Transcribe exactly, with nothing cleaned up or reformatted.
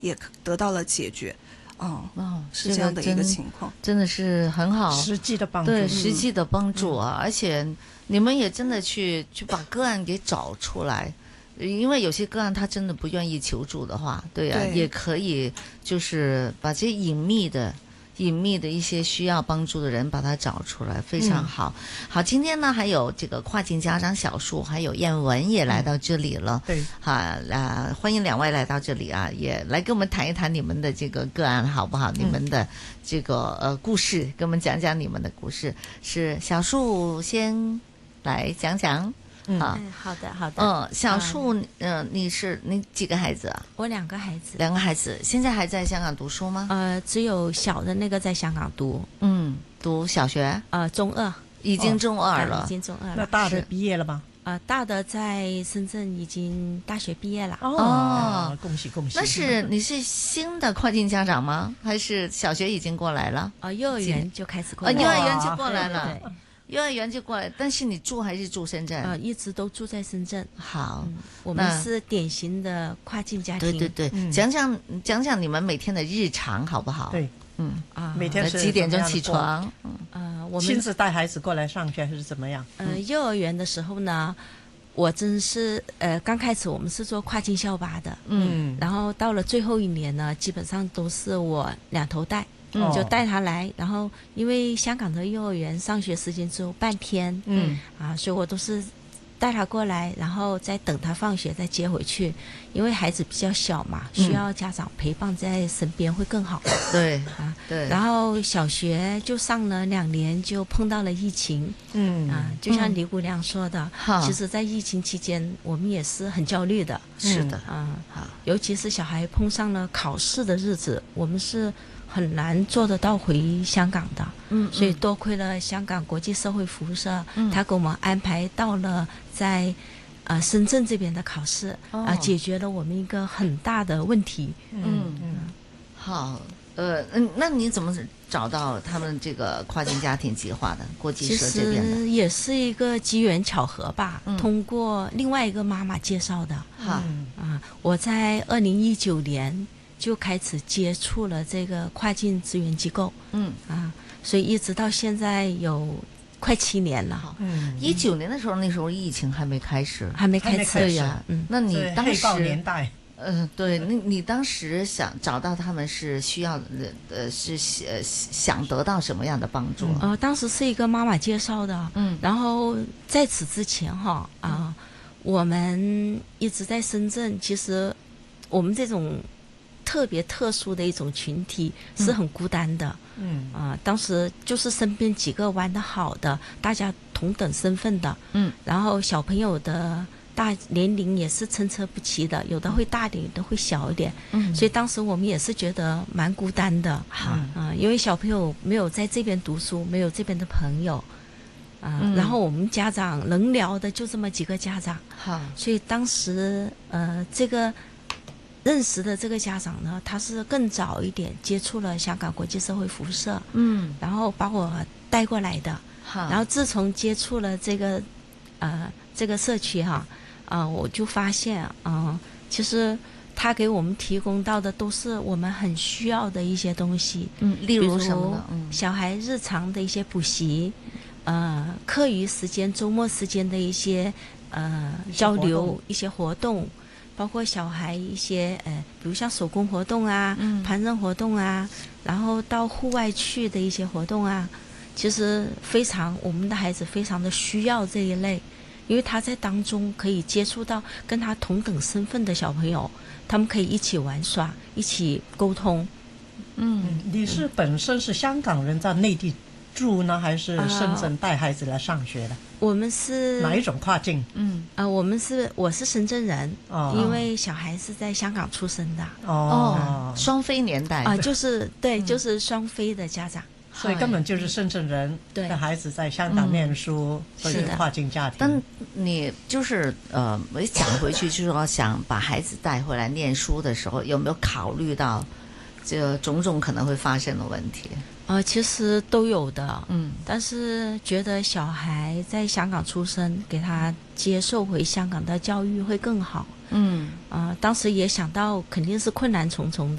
也得到了解决。嗯， 哦， 是这样的一个情况， 真的是很好， 实际的帮助， 对实际的帮助啊！ 嗯、 而且你们也真的去去把个案给找出来，因为有些个案他真的不愿意求助的话，对呀、啊，也可以就是把这些隐秘的。隐秘的一些需要帮助的人把他找出来，非常好。嗯、好，今天呢还有这个跨境家长小树，还有燕文也来到这里了。 嗯、对， 好啊，欢迎两位来到这里啊，也来跟我们谈一谈你们的这个个案好不好？嗯、你们的这个呃故事，跟我们讲讲你们的故事。是小树先来讲讲。 嗯，好的，好的。 嗯，小树，嗯、呃，你是你几个孩子啊？ 我两个孩子， 两个孩子，现在还在香港读书吗？ 呃，只有小的那个在香港读， 嗯，读小学， 呃，中二， 已经中二了， 哦、已经中二了。 那大的毕业了吗？ 呃，大的在深圳已经大学毕业了。 哦， 恭喜恭喜！ 那是你是新的跨境家长吗？还是小学已经过来了？ 啊、呃，幼儿园就开始过来了，啊、幼儿园就过来了。 对。 幼儿园就过来，但是你住还是住深圳？ 呃，一直都住在深圳。 好， 嗯、我们是典型的跨境家庭。 对对对，嗯、讲讲讲讲你们每天的日常好不好？ 对， 嗯啊，每天是几点钟起床？ 嗯，呃，我们亲自带孩子过来上学还是怎么样？ 呃，幼儿园的时候呢，我真是呃，刚开始我们是做跨境校巴的，嗯，然后到了最后一年呢，基本上都是我两头带。嗯，就带他来，然后因为香港的幼儿园上学时间只有半天，嗯啊，所以我都是带他过来，然后再等他放学再接回去，因为孩子比较小嘛，需要家长陪伴在身边会更好。 对啊， 对。 然后小学就上了两年，就碰到了疫情，嗯啊，就像李姑娘说的，嗯、其实，在疫情期间，我们也是很焦虑的。 是的， 啊，好，尤其是小孩碰上了考试的日子，我们是很难做得到回香港的，嗯，所以多亏了香港国际社会服务社，嗯，他给我们安排到了在呃深圳这边的考试，啊、哦呃，解决了我们一个很大的问题。 嗯嗯，好，呃，嗯，那你怎么找到他们这个跨境家庭计划的国际社这边的？ 其实也是一个机缘巧合吧，嗯、通过另外一个妈妈介绍的。 好、 嗯、啊，我在二零一九年。就开始接触了这个跨境资源机构，嗯啊，所以一直到现在有快七年了。 嗯，一九年的时候，那时候疫情还没开始， 还没开始呀。嗯，那你当时黑豹年代， 嗯、呃，对，你你当时想找到他们是需要呃是呃想得到什么样的帮助？ 呃，当时是一个妈妈介绍的，嗯，然后在此之前哈啊、呃，我们一直在深圳，其实我们这种。特别特殊的一种群体是很孤单的，嗯啊、呃，当时就是身边几个玩得好的，大家同等身份的，嗯，然后小朋友的大年龄也是参差不齐的，有的会大一点，有的会小一点，嗯，所以当时我们也是觉得蛮孤单的，啊、嗯呃，因为小朋友没有在这边读书，没有这边的朋友，啊、呃嗯，然后我们家长能聊的就这么几个家长，好，所以当时呃这个。认识的这个家长呢，他是更早一点接触了香港国际社会服务社，嗯，然后把我带过来的，好，然后自从接触了这个，呃，这个社区哈，啊、呃，我就发现，嗯、呃，其实他给我们提供到的都是我们很需要的一些东西， 嗯，例如什么呢？嗯， 小孩日常的一些补习，呃，课余时间、周末时间的一些呃交流、一些活动。包括小孩一些呃，比如像手工活动啊、嗯、烹饪活动啊，然后到户外去的一些活动啊，其实非常我们的孩子非常的需要这一类，因为他在当中可以接触到跟他同等身份的小朋友，他们可以一起玩耍，一起沟通。 嗯，你是本身是香港人在内地住呢，还是深圳带孩子来上学的？ 我们是哪一种跨境？ 嗯，呃，我们是我是深圳人，哦，因为小孩是在香港出生的。 哦，双非年代啊、呃，就是对，嗯、就是双非的家长， 所以根本就是深圳人的孩子在香港念书，所以跨境家庭。 但你就是呃，我讲回去就是说想把孩子带回来念书的时候，有没有考虑到这种种可能会发生的问题？ 呃，其实都有的， 嗯， 但是觉得小孩在香港出生，给他接受回香港的教育会更好。 嗯， 啊、呃，当时也想到肯定是困难重重的。